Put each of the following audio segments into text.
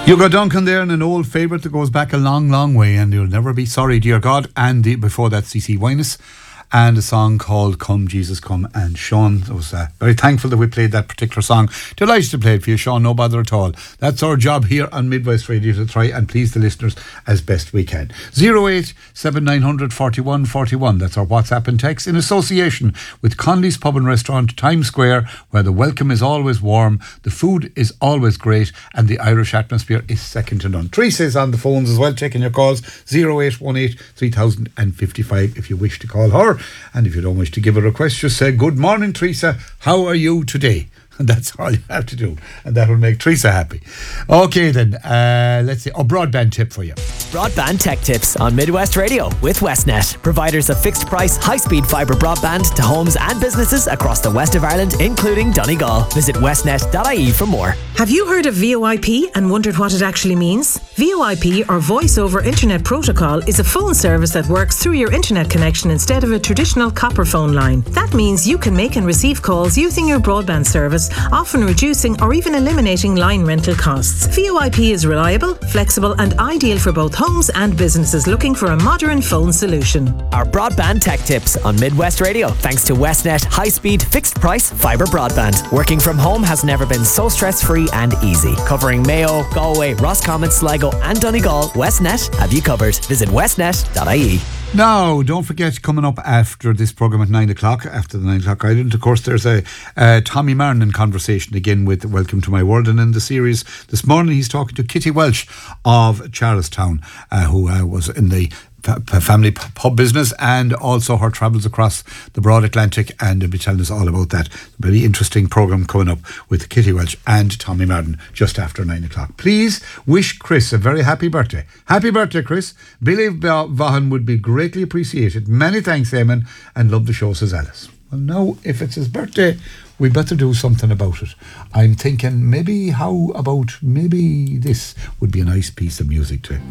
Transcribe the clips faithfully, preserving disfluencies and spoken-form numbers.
Hugo Duncan there, and an old favourite that goes back a long, long way, and you'll never be sorry, dear God. And the, before that, C C Winus, and a song called Come Jesus Come. And Sean was uh, very thankful that we played that particular song. Delighted to play it for you, Sean, no bother at all. That's our job here on Midwest Radio, to try and please the listeners as best we can. zero eight seven nine zero zero four one four one, that's our WhatsApp and text, in association with Conley's Pub and Restaurant, Times Square, where the welcome is always warm, the food is always great, and the Irish atmosphere is second to none. Teresa is on the phones as well, taking your calls, zero eight one eight three thousand fifty-five if you wish to call her. And if you don't wish to give a request, just say, good morning, Teresa, how are you today? And that's all you have to do, and that will make Teresa happy. Okay then, uh, let's see, a broadband tip for you. Broadband tech tips on Midwest Radio with Westnet, providers of fixed price, high-speed fibre broadband to homes and businesses across the west of Ireland, including Donegal. Visit westnet dot I E for more. Have you heard of V O I P and wondered what it actually means? V O I P, or Voice over Internet Protocol, is a phone service that works through your internet connection instead of a traditional copper phone line. That means you can make and receive calls using your broadband service, often reducing or even eliminating line rental costs. V O I P is reliable, flexible and ideal for both homes and businesses looking for a modern phone solution. Our broadband tech tips on Midwest Radio, thanks to Westnet high-speed fixed-price fibre broadband. Working from home has never been so stress-free and easy. Covering Mayo, Galway, Roscommon, Sligo and Donegal, Westnet have you covered. Visit westnet dot I E. Now, don't forget, coming up after this programme at nine o'clock, after the nine o'clock island, of course, there's a uh, Tommy Marnon conversation again with Welcome to My World. And in the series this morning, he's talking to Kitty Welsh of Charlestown, uh, who uh, was in the family pub business and also her travels across the broad Atlantic, and they'll be telling us all about that. Very interesting programme coming up with Kitty Welsh and Tommy Martin just after nine o'clock. Please wish Chris a very happy birthday. Happy birthday, Chris. Billy Vaughan would be greatly appreciated. Many thanks, Eamon, and love the show, says Alice. Well, now, if it's his birthday, we better do something about it. I'm thinking maybe, how about maybe this would be a nice piece of music too.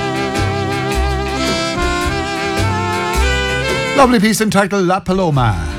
Lovely piece entitled La Paloma.